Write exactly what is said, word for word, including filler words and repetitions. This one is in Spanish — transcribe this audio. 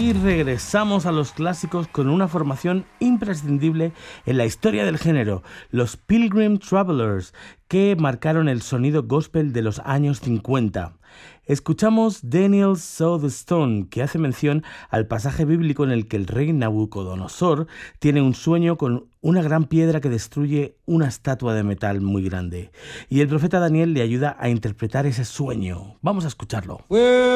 Y regresamos a los clásicos con una formación imprescindible en la historia del género, los Pilgrim Travelers, que marcaron el sonido gospel de los años cincuenta. Escuchamos Daniel Saw the Stone, que hace mención al pasaje bíblico en el que el rey Nabucodonosor tiene un sueño con una gran piedra que destruye una estatua de metal muy grande. Y el profeta Daniel le ayuda a interpretar ese sueño. Vamos a escucharlo.